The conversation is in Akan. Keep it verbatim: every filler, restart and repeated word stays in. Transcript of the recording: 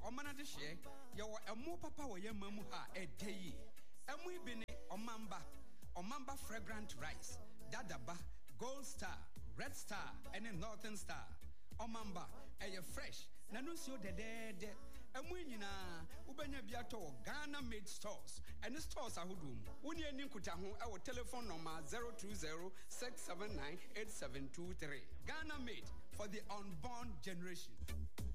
omana de hye ye wo emo papa wo ye mamu ha edeyi emu ibini omamba omamba fragrant rice dadaba gold star red star and northern star omamba eye fresh na no nsuo dedede emu nyina ubenya bia to Ghana made stores and stores ahodum woni ani nkuta ho e wo telephone number zero two zero six seven nine eight seven two three Ghana made for the unborn generation.